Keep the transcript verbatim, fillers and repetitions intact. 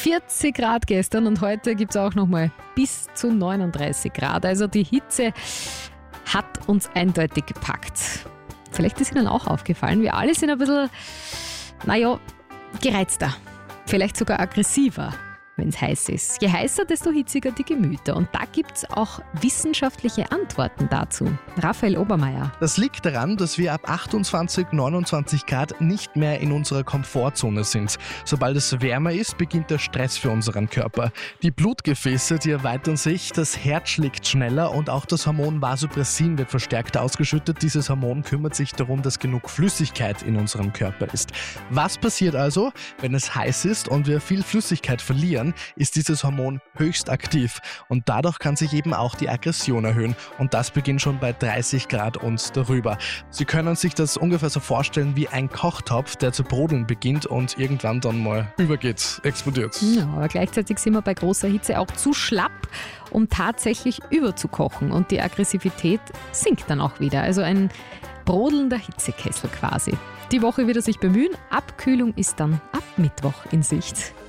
vierzig Grad gestern und heute gibt es auch nochmal bis zu neununddreißig Grad. Also die Hitze hat uns eindeutig gepackt. Vielleicht ist Ihnen auch aufgefallen, wir alle sind ein bisschen, naja, gereizter. Vielleicht sogar aggressiver, wenn es heiß ist. Je heißer, desto hitziger die Gemüter. Und da gibt es auch wissenschaftliche Antworten dazu. Raphael Obermeier. Das liegt daran, dass wir ab achtundzwanzig, neunundzwanzig Grad nicht mehr in unserer Komfortzone sind. Sobald es wärmer ist, beginnt der Stress für unseren Körper. Die Blutgefäße, die erweitern sich, das Herz schlägt schneller und auch das Hormon Vasopressin wird verstärkt ausgeschüttet. Dieses Hormon kümmert sich darum, dass genug Flüssigkeit in unserem Körper ist. Was passiert also, wenn es heiß ist und wir viel Flüssigkeit verlieren? Ist dieses Hormon höchst aktiv und dadurch kann sich eben auch die Aggression erhöhen und das beginnt schon bei dreißig Grad und darüber. Sie können sich das ungefähr so vorstellen wie ein Kochtopf, der zu brodeln beginnt und irgendwann dann mal übergeht, explodiert. Ja, aber gleichzeitig sind wir bei großer Hitze auch zu schlapp, um tatsächlich überzukochen und die Aggressivität sinkt dann auch wieder. Also ein brodelnder Hitzekessel quasi. Die Woche wird er sich bemühen, Abkühlung ist dann ab Mittwoch in Sicht.